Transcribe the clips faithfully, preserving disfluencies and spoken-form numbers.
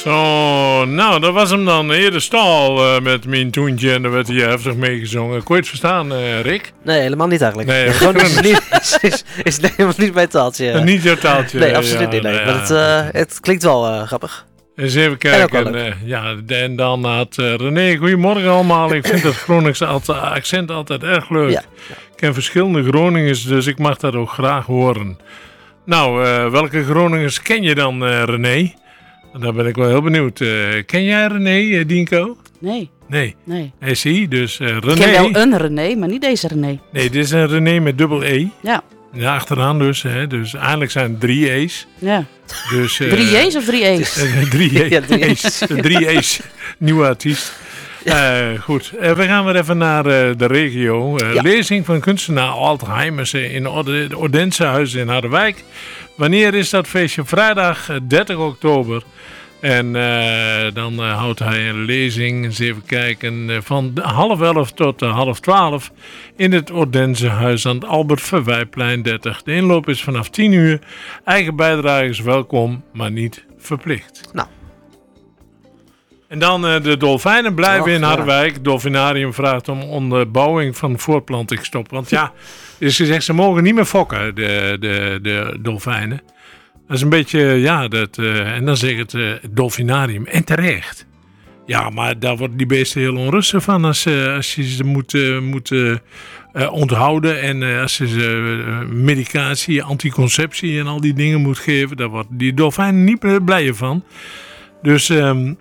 Zo, nou, dat was hem dan. Eerder stal uh, met mijn toentje en daar werd hij heftig meegezongen. Kon je het verstaan, uh, Rick? Nee, helemaal niet eigenlijk. Nee, nee, gewoon is, niet, is, is, is helemaal niet mijn taaltje. Uh, niet jouw taaltje. Nee, absoluut ja, niet. Nee. Nou, maar het, uh, het klinkt wel uh, grappig. Eens even kijken. En, uh, ja, en dan had uh, René, goedemorgen allemaal. Ik vind het Groningse accent altijd erg leuk. Ja, ja. Ik ken verschillende Groningers, dus ik mag dat ook graag horen. Nou, uh, welke Groningers ken je dan, uh, René? Daar ben ik wel heel benieuwd. Uh, ken jij René, uh, Dienko? Nee. Nee. Nee. Hey, zie, dus uh, René. Ik ken wel een René, maar niet deze René. Nee, dit is een René met dubbel E. Ja. Ja, achteraan dus. Hè. Dus eigenlijk zijn het drie E's. Ja. Dus, uh, drie E's of drie E's? Uh, drie E's. Ja, drie E's. Drie E's. Nieuwe artiest. Uh, goed, uh, we gaan weer even naar uh, de regio. Uh, ja. Lezing van kunstenaar Altheimers in het Odense Huis in Harderwijk. Wanneer is dat feestje? Vrijdag dertig oktober. En uh, dan uh, houdt hij een lezing, eens even kijken, uh, van half elf tot uh, half twaalf in het Odense Huis aan het Albert Verwijplein dertig. De inloop is vanaf tien uur. Eigen bijdrage is welkom, maar niet verplicht. Nou. En dan uh, de dolfijnen blijven Och, in Harderwijk. Het Dolfinarium vraagt om onderbouwing van voortplantingsstop. Want ja, is gezegd, ze mogen niet meer fokken, de, de, de dolfijnen. Dat is een beetje, ja, dat, uh, en dan zegt het uh, Dolfinarium. En terecht. Ja, maar daar worden die beesten heel onrustig van als, uh, als je ze moet, uh, moet uh, uh, onthouden. En uh, als je ze uh, medicatie, anticonceptie en al die dingen moet geven. Daar worden die dolfijnen niet blijer van. Dus um,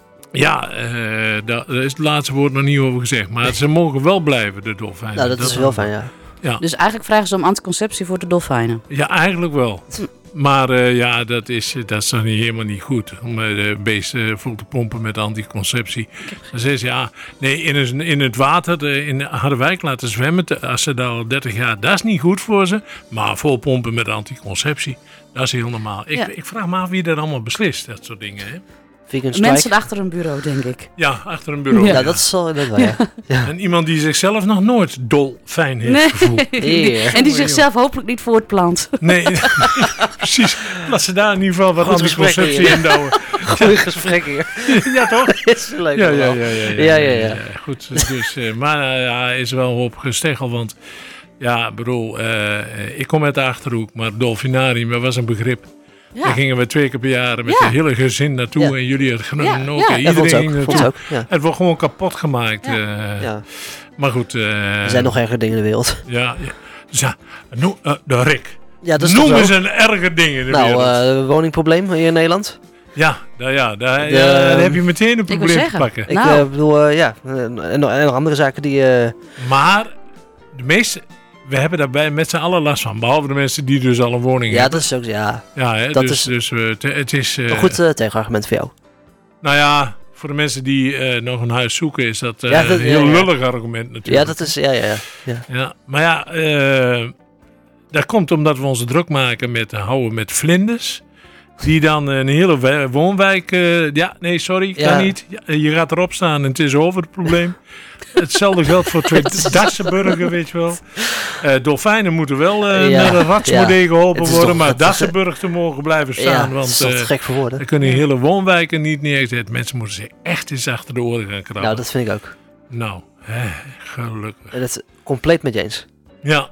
ja, uh, daar is het laatste woord nog niet over gezegd. Maar ze mogen wel blijven, de dolfijnen. Nou, dat, dat is wel fijn, ja. ja. Dus eigenlijk vragen ze om anticonceptie voor de dolfijnen? Ja, eigenlijk wel. Hm. Maar uh, ja, dat is, dat is dan niet, helemaal niet goed. Om uh, de beesten vol te pompen met anticonceptie. Dan zeggen ze, ja, nee, in, een, in het water uh, in Harderwijk laten zwemmen. Als ze daar al dertig jaar, dat is niet goed voor ze. Maar vol pompen met anticonceptie, dat is heel normaal. Ik, ja. ik vraag me af wie dat allemaal beslist, dat soort dingen, hè. Mensen achter een bureau, denk ik. Ja, achter een bureau. Ja, ja. dat is wel, dat wel ja. Ja. En iemand die zichzelf nog nooit dolfijn heeft nee. gevoeld. Yeah. En die zichzelf hopelijk niet voortplant. Nee, precies. Laat ze daar in ieder geval wat anticonceptie in douwen. Goeie ja. gesprek hier. Ja, toch? Is leuk. Ja, ja, ja, ja, ja, ja, ja, ja. ja. Goed, dus, uh, maar ja, is wel een hoop gesteggel, want ja, bedoel, uh, ik kom uit de Achterhoek, maar dolfinarium, dat was een begrip. Ja. Daar gingen we twee keer per jaar met ja. het hele gezin naartoe. Ja. En jullie het genomen ja. ook. Ja. Iedereen ja, ging naartoe. Ook. Ja. Het wordt gewoon kapot gemaakt. Ja. Uh, ja. Maar goed. Uh, er zijn nog erger dingen in de wereld. Ja, ja. Dus ja, no, uh, de Rick. Ja, dat is noem eens een erger ding in de nou, wereld. Nou, uh, woningprobleem hier in Nederland. Ja, nou ja, daar, de, ja, daar heb je meteen een probleem te pakken. Ik nou. uh, bedoel, uh, ja, en, en nog andere zaken die... Uh... Maar de meeste... We hebben daarbij met z'n allen last van. Behalve de mensen die dus al een woning ja, hebben. Dat is ook, ja, ja. hè, dat dus, is dus uh, te, het is... Uh, een goed uh, tegenargument voor jou. Nou ja, voor de mensen die uh, nog een huis zoeken is dat, uh, ja, dat een heel ja, ja. lullig argument natuurlijk. Ja, dat is... Ja, ja, ja. ja. ja maar ja, uh, dat komt omdat we ons druk maken met houden met vlinders. Die dan een hele woonwijk... Uh, ja, nee, sorry, kan ja. niet. Ja, je gaat erop staan en het is over het probleem. Hetzelfde geldt voor twee Dassenburgen, weet je wel. Uh, dolfijnen moeten wel uh, ja. naar de ratsmodee ja. geholpen worden, toch, maar Dassenburg te mogen blijven staan. Ja, want is toch uh, gek voor woorden. Dan kunnen hele woonwijken niet neerzetten. Mensen moeten zich echt eens achter de oren gaan krabben. Nou, dat vind ik ook. Nou, hè, gelukkig. En dat is compleet met je eens. Ja.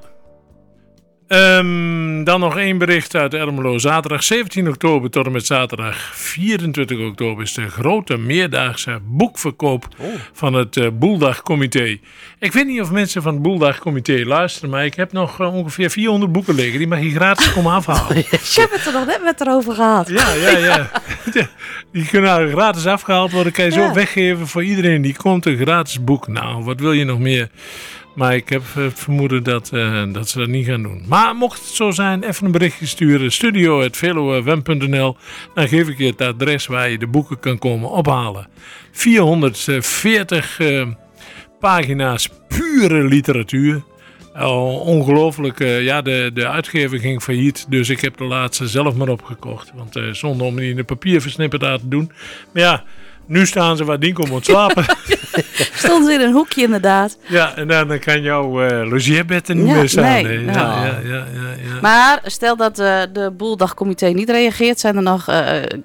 Um, dan nog één bericht uit Ermelo. Zaterdag zeventien oktober tot en met zaterdag vierentwintig oktober is de grote meerdaagse boekverkoop oh. van het uh, Boeldagcomité. Ik weet niet of mensen van het Boeldagcomité luisteren, maar ik heb nog uh, ongeveer vierhonderd boeken liggen. Die mag je gratis komen afhalen. Ik heb het er nog net met erover gehad. Ja, ja, ja. Die kunnen gratis afgehaald worden. Kan je ja. zo weggeven voor iedereen die komt. Een gratis boek. Nou, wat wil je nog meer? Maar ik heb het vermoeden dat, uh, dat ze dat niet gaan doen. Maar mocht het zo zijn, even een berichtje sturen. studio at velowem punt n l. Dan geef ik je het adres waar je de boeken kan komen ophalen. vierhonderdveertig uh, pagina's pure literatuur. Uh, ongelooflijk. Uh, ja, de, de uitgever ging failliet. Dus ik heb de laatste zelf maar opgekocht. Want uh, zonder om die in de papierversnipperd aan te doen. Maar ja... Nu staan ze waar Dinko moet slapen. Stonden ze in een hoekje inderdaad. Ja, en dan, dan kan jouw uh, logeerbed er niet ja, meer staan. Nee, nee. nou. ja, ja, ja, ja, ja. Maar stel dat uh, de Boeldagcomité niet reageert, zijn er nog uh,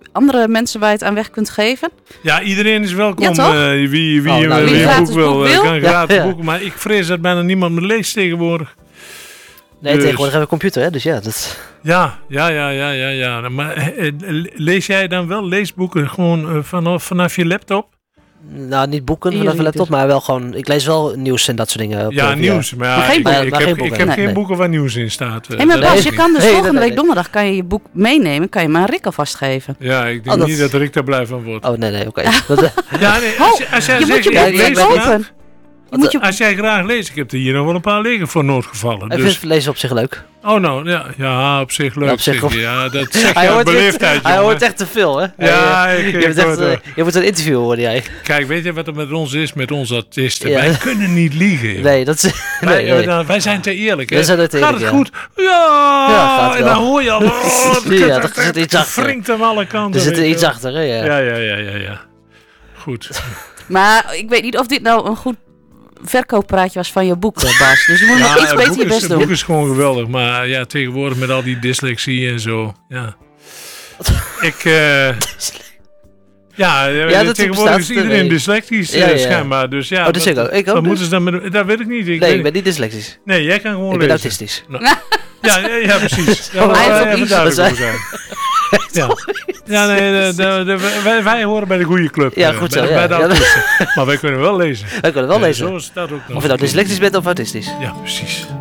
andere mensen waar je het aan weg kunt geven? Ja, iedereen is welkom. Ja, toch? Uh, wie wie, Oh, nou, wie wie een gratis boek wil, boek uh, wil? kan gratis Ja, ja. boeken. Maar ik vrees dat bijna niemand me leest tegenwoordig. Nee, Dus- tegenwoordig hebben we een computer, hè? Dus ja, dat... Ja, ja, ja, ja, ja. ja. Maar eh, eh, lees jij dan wel leesboeken gewoon uh, vanaf, vanaf je laptop? Nou, niet boeken Hier vanaf een niet laptop, maar wel gewoon... Ik lees wel nieuws en dat soort dingen. Op, Ja, op, nieuws. Maar, ja, Maar geen ik, boeken. ik, Maar heb, geen ik boeken. heb Nee, geen nee. boeken waar nieuws in staat. uh, Hé, maar dat Bas, is je niet. kan dus Nee, volgende nee, week nee. donderdag kan je je boek meenemen. Kan je maar aan Rick alvast geven. Ja, ik denk Oh, dat- niet dat Rick daar blij van wordt. Oh, nee, nee, oké. Dat, eh, Ja, nee, als, je- als jij Je moet zegt, je ik Ja, boek ik lees ben niet niet- graag, open. Je moet je als jij graag leest, ik heb er hier nog wel een paar liggen voor noodgevallen. ik Dus, vind lezen op zich leuk. oh nou, ja, ja, op zich leuk. Ja, op zich zeg wel. je. Ja, dat zeg Hij je uit hoort, echt, beleefdheid, hij jongen. hoort echt te veel, hè? Ja, Hij, ik- eh, je, ik bent echt, hoor eh, het. je moet een interview horen, jij. Kijk, weet je wat er met ons is, met onze artiesten? Ja. Wij kunnen niet liegen. joh. Nee, dat is... Wij, Nee, nee. wij- wij zijn te eerlijk. Hè? Wij zijn te Gaat eerlijk, het ja. goed? Ja, Ja, gaat en wel. dan hoor je al. Oh, het Ja, het- er zit iets het achter. wringt aan alle kanten. Er zit er weet je iets wel. achter, hè? Ja. Ja, ja, ja, ja, ja. Goed. Maar ik weet niet of dit nou een goed verkooppraatje was van je boek, eh, Bas. Dus je moet Ja, nog iets het beter boek je is- best Het doen. boek is gewoon geweldig. Maar ja, tegenwoordig met al die dyslexie en zo. Ja. Ik... eh ja, Ja, dat tegenwoordig is bestaat, iedereen nee. dyslectisch Ja, eh, ja. schijnbaar. Dus ja, Oh, dat zeg ik ook. Ik ook wat dus. moeten ze dan met... Dat weet ik niet. Ik Nee, weet- ik ben niet dyslectisch. Nee, jij kan gewoon Ik ben lezen. autistisch. Ja, ja, ja, precies. Ja, Oh, dat hij wil is even ook iets. duidelijk Dat over zijn. Ja. Ja, nee, de, de, de- wij, wij horen bij de goede club. Ja, eh, goed bij, zo, bij ja. de Ja, autisten. Maar wij kunnen wel lezen. Wij kunnen wel Eh, lezen. Zo is dat ook nog. Of je nou dyslectisch bent of autistisch. Ja, precies.